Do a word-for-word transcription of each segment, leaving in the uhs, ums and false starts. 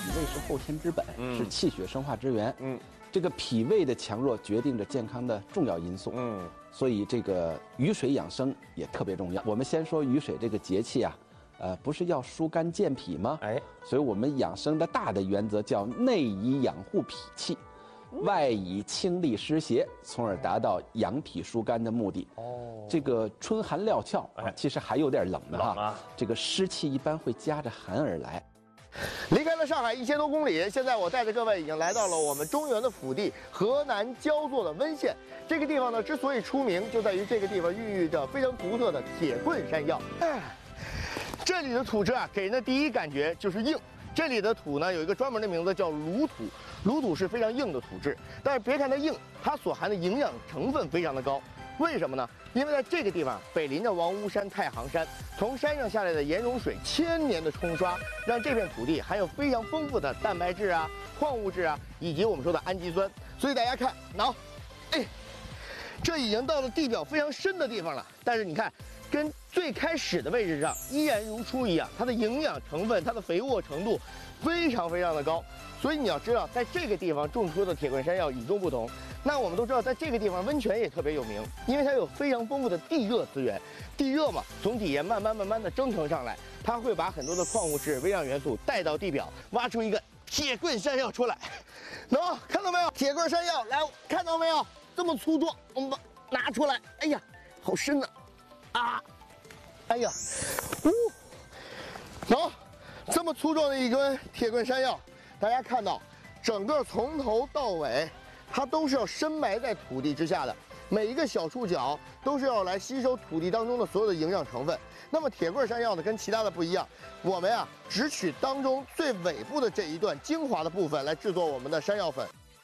胃是后天之本， 嗯、 是气血生化之源。 嗯， 这个脾胃的强弱决定着健康的重要因素。嗯，所以这个雨水养生也特别重要。我们先说雨水这个节气啊，呃，不是要疏肝健脾吗？哎，所以我们养生的大的原则叫内以养护脾气。外以清利湿邪，从而达到养脾疏肝的目的。哦，这个春寒料峭啊，其实还有点冷的哈。冷啊，这个湿气一般会夹着寒而来。 离开了上海一千多公里，现在我带着各位已经来到了我们中原的腹地河南焦作的温县。这个地方呢，之所以出名，就在于这个地方孕育着非常独特的铁棍山药。哎，这里的土质啊，给人的第一感觉就是硬。这里的土呢，有一个专门的名字叫卤土。卤土是非常硬的土质，但是别看它硬，它所含的营养成分非常的高。为什么呢？因为在这个地方北临着王屋山、太行山，从山上下来的盐溶水千年的冲刷，让这片土地含有非常丰富的蛋白质啊、矿物质啊，以及我们说的氨基酸。所以大家看，喏，哎，这已经到了地表非常深的地方了，但是你看，跟最开始的位置上依然如初一样，它的营养成分、它的肥沃程度非常非常的高。所以你要知道，在这个地方种出的铁棍山药与众不同。那我们都知道，在这个地方温泉也特别有名，因为它有非常丰富的地热资源。地热嘛，从底下慢慢慢慢的蒸腾上来，它会把很多的矿物质、微量元素带到地表，挖出一个铁棍山药出来。喏，看到没有？铁棍山药，来，看到没有？这么粗壮，我们把拿出来。哎呀，好深呐！啊，哎呀，呜，喏，这么粗壮的一根铁棍山药。大家看到，整个从头到尾，它都是要深埋在土地之下的，每一个小触角都是要来吸收土地当中的所有的营养成分。那么铁棍山药呢，跟其他的不一样，我们啊只取当中最尾部的这一段精华的部分来制作我们的山药粉。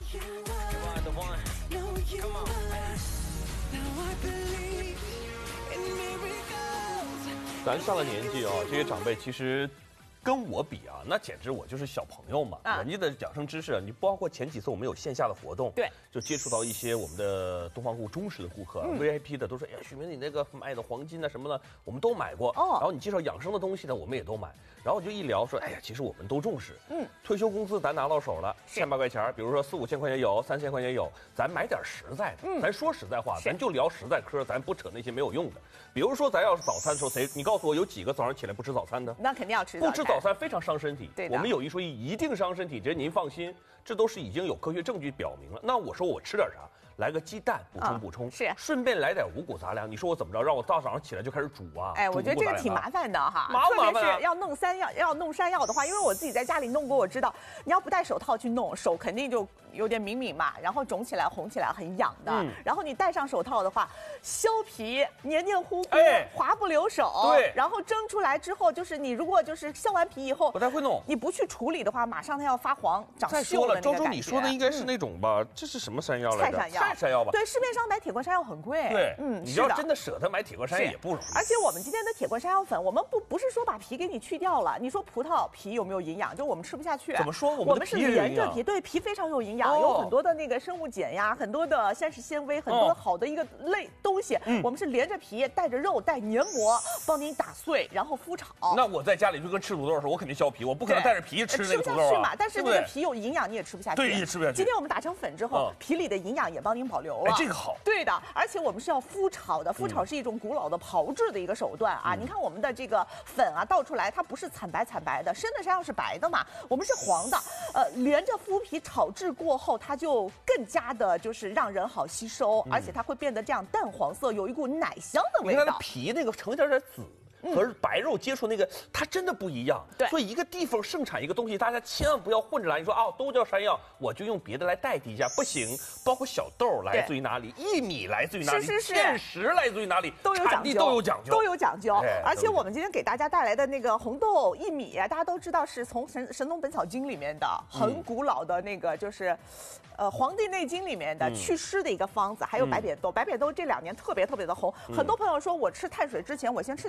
咱上了年纪啊，这些长辈其实。跟我比啊，那简直我就是小朋友嘛！啊、人家的养生知识，你包括前几次我们有线下的活动，对，就接触到一些我们的东方顾忠实的顾客、嗯、V I P 的都说，哎呀，许明你那个卖的黄金啊什么的，我们都买过。哦，然后你介绍养生的东西呢，我们也都买。然后我就一聊说，哎呀，其实我们都重视。嗯，退休工资咱拿到手了，千把块钱，比如说四五千块钱有，三千块钱有，咱买点实在的。嗯，咱说实在话，咱就聊实在嗑，咱不扯那些没有用的。比如说，咱要是早餐的时候，谁你告诉我有几个早上起来不吃早餐的？ 那肯定要吃早餐。 不吃早餐非常伤身体。 对， 我们有一说一，一定伤身体，这您放心，这都是已经有科学证据表明了。那我说我吃点啥？来个鸡蛋补充补充，是顺便来点五谷杂粮。你说我怎么着？让我大早上起来就开始煮啊？ 哎，我觉得这个挺麻烦的哈， 麻不麻烦？ 特别是要弄山药，要弄山药的话，因为我自己在家里弄过，我知道你要不戴手套去弄，手肯定就有点敏敏嘛，然后肿起来、红起来，很痒的。嗯、然后你戴上手套的话，削皮黏黏糊糊，哎、滑不留手。对。然后蒸出来之后，就是你如果就是削完皮以后， 不太会弄， 你不去处理的话，马上它要发黄、长再说了，周周你说的应该是那种吧？嗯、这是什么山药来着？ 菜山药。 菜山药吧？ 对，市面上买铁棍山药很贵。 对，嗯，你要真的舍得买铁棍山药也不容易。 而且我们今天的铁棍山药粉，我们不不是说把皮给你去掉了。你说葡萄皮有没有营养？就我们吃不下去。 怎么说？ 我们是连着皮，对，皮非常有营养，哦、有很多的那个生物碱呀，很多的膳食纤维，很多好的一个类东西。嗯、我们是连着皮，带着肉，带黏膜，帮您打碎，然后麸炒。 那我在家里就跟吃土豆的时候，我肯定削皮，我不可能带着皮吃那个土豆啊。 吃不下去嘛，但是那个皮有营养，你也吃不下去。 对，也吃不下去。 今天我们打成粉之后，皮里的营养也帮您保留了。 哎，这个好。 对的，而且我们是要麸炒的，麸炒是一种古老的炮制的一个手段啊。嗯、你看我们的这个粉啊，倒出来它不是惨白惨白的，生的山药是白的嘛，我们是黄的。呃，连着麸皮炒制过后，它就更加的就是让人好吸收，嗯、而且它会变得这样淡黄色，有一股奶香的味道。 你看它皮那个呈一点点紫。和白肉接触那个，它真的不一样。对，所以一个地方盛产一个东西，大家千万不要混着来。你说啊，都叫山药，我就用别的来代替一下，不行。包括小豆来自于哪里，薏米来自于哪里， 是是是， 芡实来自于哪里， 都有讲究， 都有讲究， 都有讲究。而且我们今天给大家带来的那个红豆薏米啊，大家都知道是从神《神农本草经》里面的很古老的那个，就是，呃，《黄帝内经》里面的祛湿的一个方子，还有白扁豆。白扁豆这两年特别特别的红，很多朋友说我吃碳水之前，我先吃点白扁豆。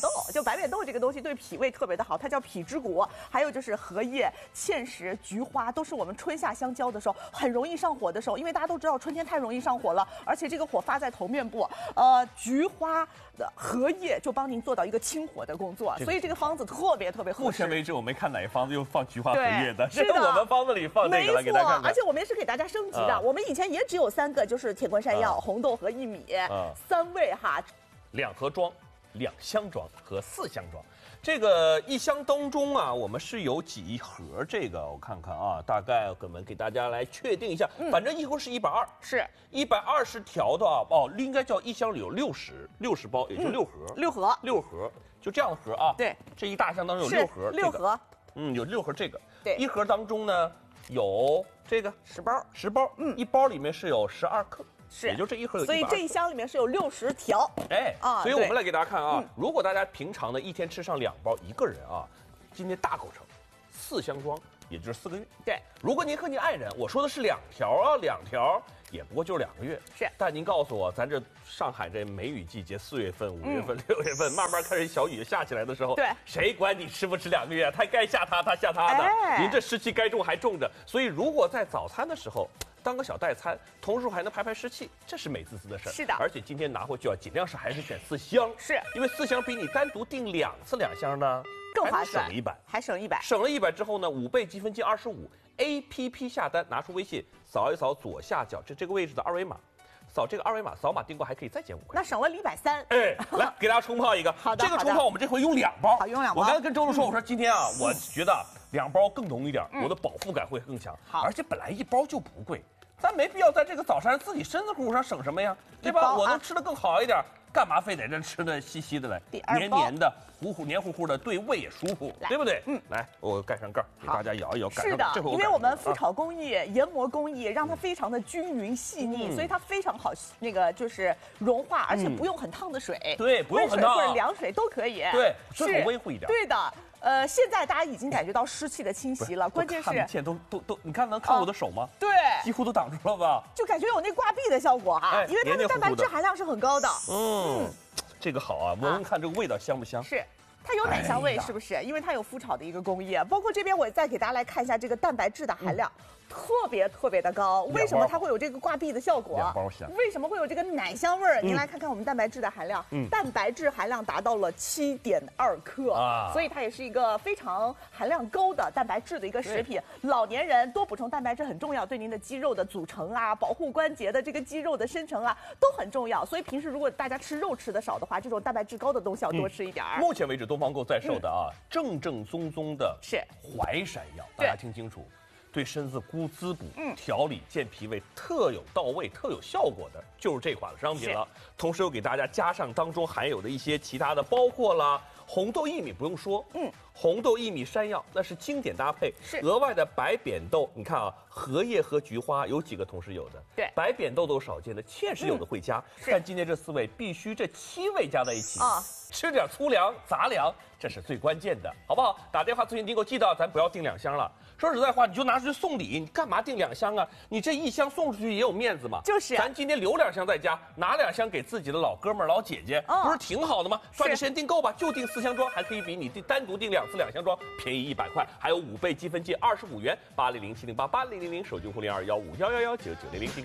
豆，就白扁豆这个东西对脾胃特别的好，它叫脾之谷。还有就是荷叶、芡实、菊花，都是我们春夏相交的时候很容易上火的时候，因为大家都知道春天太容易上火了，而且这个火发在头面部，呃，菊花的荷叶就帮您做到一个清火的工作，所以这个方子特别特别合适。 目前为止我没看哪个方子又放菊花荷叶的，是我们方子里放这个来给大家看看。 而且我们也是给大家升级的，啊、我们以前也只有三个，就是铁观山药、啊、红豆和薏米、啊、三味哈， 两盒装、两箱装和四箱装。这个一箱当中啊，我们是有几盒？这个我看看啊，大概我们给大家来确定一下。嗯、反正一盒是一百二， 是一百二十条的啊。哦，应该叫一箱里有六十六十包，也就六盒。 嗯、六盒， 六盒，就这样的盒啊。 对， 这一大箱当中有六盒。 六盒、这个。 嗯，有六盒这个。 对， 一盒当中呢有这个十包， 十包。嗯，一包里面是有十二克。 是， 也就这一盒有一， 所以这一箱里面是有六十条， 哎啊，所以我们来给大家看啊，嗯、如果大家平常呢一天吃上两包，一个人啊，今天大口成，四箱装，也就是四个月。 对， 如果您和您爱人，我说的是两条啊，两条也不过就是两个月。 是， 但您告诉我，咱这上海这梅雨季节，四月份、五月份、嗯、六月份，慢慢开始小雨下起来的时候， 对， 谁管你吃不吃两个月？他该下他，他下他的，哎、您这湿气该重还重着。所以如果在早餐的时候当个小代餐，同时还能排排湿气，这是美滋滋的事儿。 是的， 而且今天拿回去啊，尽量是还是选四箱， 是因为四箱比你单独订两次两箱呢更划算， 省了一百， 还省一百， 省了一百之后呢，五倍积分金二十五 ，A P P 下单，拿出微信扫一扫左下角这这个位置的二维码。扫这个二维码，扫码订购还可以再减五块， 那省了一百三。 哎，来给大家冲泡一个。 好的， 这个冲泡我们这回用两包， 好用两包。 我刚才跟周周说，我说今天啊，我觉得两包更浓一点，我的饱腹感会更强。 好， 而且本来一包就不贵，咱没必要在这个早餐自己身子骨上省什么呀，对吧？我能吃得更好一点，干嘛非得这吃的稀稀的嘞？黏黏的、糊糊、黏糊糊的，对胃也舒服，对不对？嗯，来，我盖上盖儿，给大家摇一摇。 是的，因为我们麸炒工艺、研磨工艺让它非常的均匀细腻，所以它非常好那个就是融化，而且不用很烫的水， 对，不用很烫， 或者凉水都可以。 对，最好微乎一点。 对的。呃，现在大家已经感觉到湿气的侵袭了，关键是看不见，都都都，你看能看我的手吗？ 对， 几乎都挡住了吧？ 就感觉有那挂壁的效果哈，因为它的蛋白质含量是很高的。 嗯，这个好啊，闻闻看这个味道香不香？ 是。它有奶香味，是不是？因为它有麸炒的一个工艺，包括这边我再给大家来看一下这个蛋白质的含量，特别特别的高。为什么它会有这个挂壁的效果？ 两包香。 为什么会有这个奶香味儿？您来看看我们蛋白质的含量，蛋白质含量达到了七点二克啊，所以它也是一个非常含量高的蛋白质的一个食品。老年人多补充蛋白质很重要，对您的肌肉的组成啊，保护关节的这个肌肉的生成啊，都很重要。所以平时如果大家吃肉吃的少的话，这种蛋白质高的东西要多吃一点。 目前为止，东方购在售的啊，正正宗宗的是淮山药，大家听清楚，对身子菇滋补、调理、健脾胃特有到位、特有效果的，就是这款商品了。同时又给大家加上当中含有的一些其他的，包括了红豆薏米，不用说，嗯，红豆薏米山药那是经典搭配， 是额外的白扁豆，你看啊，荷叶和菊花有几个同时有的， 对， 白扁豆都少见的，芡实有的会加，但今天这四味必须这七味加在一起啊。吃点粗粮杂粮，这是最关键的，好不好？打电话咨询订购，记得咱不要订两箱了。说实在话，你就拿出去送礼，你干嘛订两箱啊？你这一箱送出去也有面子嘛。 就是， 咱今天留两箱在家，拿两箱给自己的老哥们儿、老姐姐，哦、不是挺好的吗？抓紧时间订购吧，就订四箱装，还可以比你订单独订两次两箱装便宜一百块，还有五倍积分金二十五元。八零零七零八八零零零手机户零二幺五幺幺幺九九零零订购。